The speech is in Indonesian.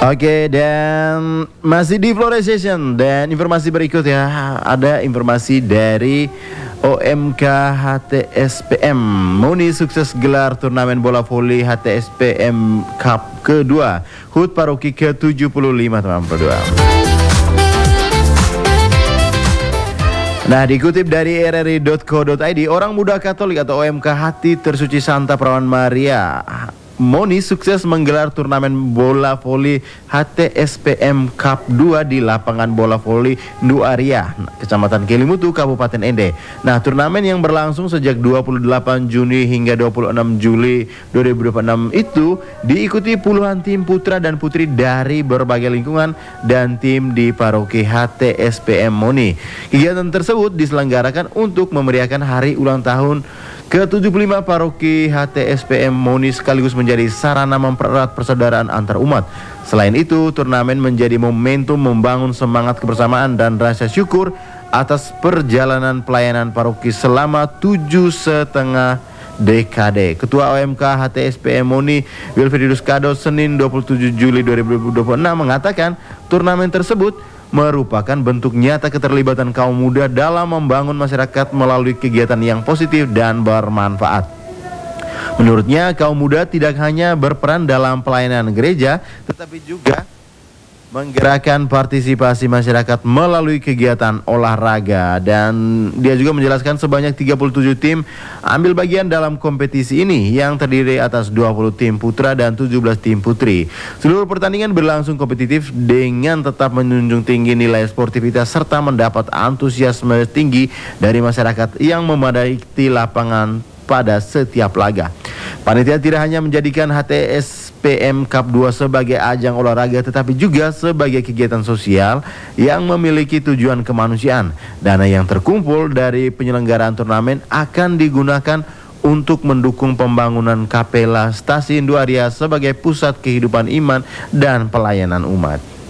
Oke, dan masih di Flores Session. Dan informasi berikut ya, ada informasi dari OMK HTSPM. Moni sukses gelar turnamen bola voli HTSPM Cup kedua, HUT Paroki ke-75 teman-teman berdua. Nah, dikutip dari rri.co.id, orang muda Katolik atau OMK Hati Tersuci Santa Perawan Maria Moni sukses menggelar turnamen bola voli HTSPM Cup 2 di lapangan bola voli Nuaria, Kecamatan Kelimutu, Kabupaten Ende. Nah, turnamen yang berlangsung sejak 28 Juni hingga 26 Juli 2026 itu diikuti puluhan tim putra dan putri dari berbagai lingkungan dan tim di paroki HTSPM Moni. Kegiatan tersebut diselenggarakan untuk memeriahkan hari ulang tahun ke-75 paroki HTSPM Moni sekaligus menjadi sarana mempererat persaudaraan antar umat. Selain itu, turnamen menjadi momentum membangun semangat kebersamaan dan rasa syukur atas perjalanan pelayanan paroki selama 7,5 dekade. Ketua OMK HTSPM Moni, Wilfridus Kado, Senin 27 Juli 2026 mengatakan turnamen tersebut merupakan bentuk nyata keterlibatan kaum muda dalam membangun masyarakat melalui kegiatan yang positif dan bermanfaat. Menurutnya, kaum muda tidak hanya berperan dalam pelayanan gereja, tetapi juga menggerakkan partisipasi masyarakat melalui kegiatan olahraga. Dan dia juga menjelaskan sebanyak 37 tim ambil bagian dalam kompetisi ini yang terdiri atas 20 tim putra dan 17 tim putri. Seluruh pertandingan berlangsung kompetitif dengan tetap menjunjung tinggi nilai sportivitas serta mendapat antusiasme tinggi dari masyarakat yang memadati lapangan pada setiap laga. Panitia tidak hanya menjadikan HTSPM Cup 2 sebagai ajang olahraga, tetapi juga sebagai kegiatan sosial yang memiliki tujuan kemanusiaan. Dana yang terkumpul dari penyelenggaraan turnamen akan digunakan untuk mendukung pembangunan Kapela Stasiun Nuaria sebagai pusat kehidupan iman dan pelayanan umat.